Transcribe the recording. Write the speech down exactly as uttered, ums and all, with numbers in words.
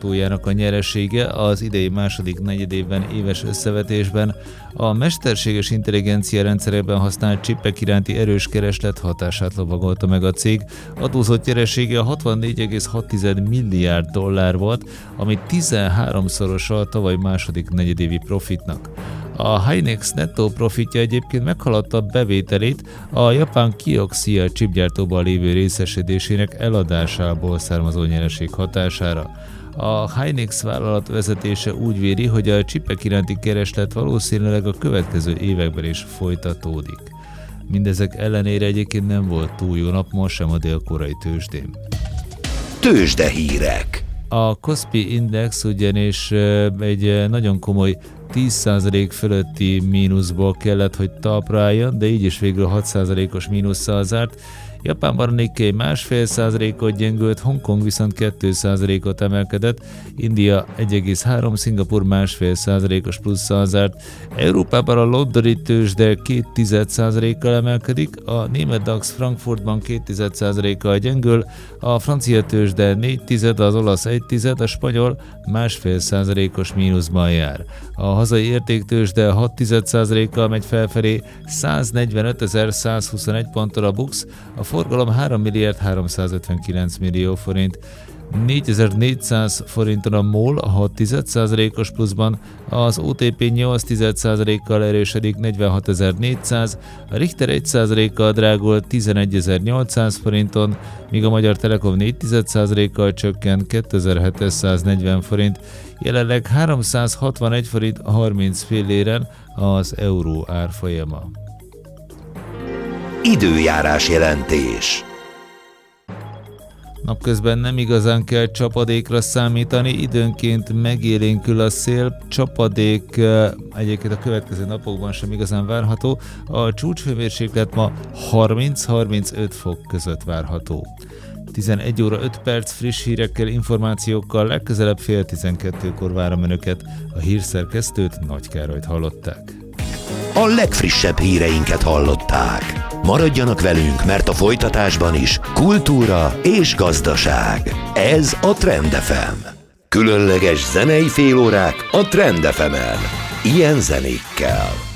autójának a nyeresége az idei második negyedévben éves összevetésben a mesterséges intelligencia rendszerekben használt csipek iránti erős kereslet hatását lovagolta meg a cég. Adózott nyeresége hatvannégy egész hat milliárd dollár volt, ami tizenháromszorosa a tavaly második negyedévi profitnak. A Hynix nettó profitja egyébként meghaladta bevételét a japán Kioxia chipgyártóban lévő részesedésének eladásából származó nyereség hatására. A Hynix vállalat vezetése úgy véli, hogy a csipek iránti kereslet valószínűleg a következő években is folytatódik. Mindezek ellenére egyébként nem volt túl jó nap ma sem a dél-koreai tőzsdén. Tőzsdehírek. A Kospi Index ugyanis egy nagyon komoly tíz százalék fölötti mínuszból kellett, hogy talpra álljon, de így is végül hat százalékos mínusszal zárt. Japánban a Nikkei másfél százalékot gyengült, Hongkong viszont két százalékot emelkedett, India egy egész három, Szingapur másfél százalékos plusszal zárt, Európában a londoni tőzsde két tized százalékkal emelkedik, a német DAX Frankfurtban két tized százalékkal gyengül, a francia tőzsde négy tized, az olasz egy tized, a spanyol másfél százalékos mínuszban jár. A hazai értéktőzsde hat tized százalékkal megy felfelé, száznegyvenötezer-százhuszonegy ponttól a BUX, a forgalom három milliárd háromszázötvenkilenc millió forint, négyezer-négyszáz forinton a MOL hat tized százalékos pluszban, az o té pé nyolc tized százalékkal erősödik negyvenhatezer-négyszáz, a Richter egy százalékkal drágul tizenegyezer-nyolcszáz forinton, míg a Magyar Telekom négy tized százalékkal csökken kétezer-hétszáznegyven forint, jelenleg háromszázhatvanegy forint harminc filléren az euró árfolyama. Időjárás jelentés. Napközben nem igazán kell csapadékra számítani, időnként megélénkül a szél, csapadék egyébként a következő napokban sem igazán várható, a csúcshőmérséklet ma harminc-harmincöt fok között várható. tizenegy óra öt perc friss hírekkel, információkkal, legközelebb fél tizenkettőkor várom Önöket, a hírszerkesztőt, Nagy Károlyt hallották. A legfrissebb híreinket hallották. Maradjanak velünk, mert a folytatásban is kultúra és gazdaság. Ez a Trend ef em. Különleges zenei félórák a Trend ef emen. Ilyen zenékkel.